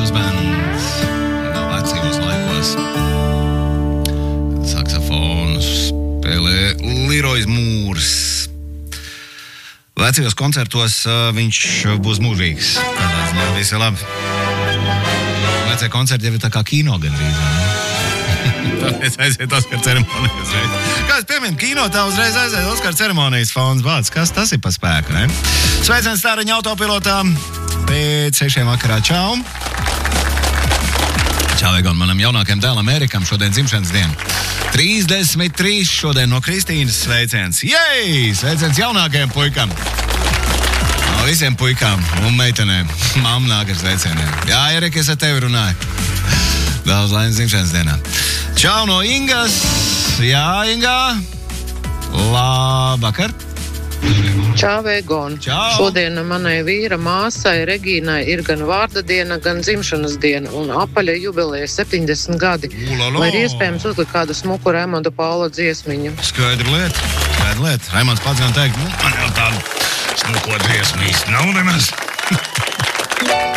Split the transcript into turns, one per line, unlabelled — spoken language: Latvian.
Hills Band. Vecajos laikos. Saksofonu spēlē Leroy Mūrs. Vecajos koncertos viņš būs mūžīgs. Tādā ziņā visi labi. Vecie koncerti jau ir tā kā kino gandrīz. Tāpēc aiziet Oskara ceremoniju uzreiz. Kā es pieminu kino, tā uzreiz aiziet Oskara ceremonijas fons vārds. Kas tas ir pa spēku, ne? Sveiciens Stāriņa autopilotām. Pēc 6 vakarā čau. Čau, Egon, manam jaunākajam dēlam Erikam šodien dzimšanas diena. 33 šodien no Kristīnas sveiciens. Jej! Sveiciens jaunākajam puikam. No visiem puikām un meitenēm. Mamma nāk ar sveicieniem. Jā, Erika, es ar tevi runāju. Daudz laimes dzimšanas dienā. Čau no Ingas. Jā, Ingā. Labvakar.
Čau, Egon.
Čau.
Šodien manai vīra māsai Regīnai ir gan vārda diena, gan dzimšanas diena un apaļa jubileja 70 gadi. Vai ir iespējams uzlikt kādu smuku Raimonda Paula dziesmiņu?
Skaidra lieta. Raimonds pats gan teikt, man jau tādu smuko dziesmu īsti nav nemaz.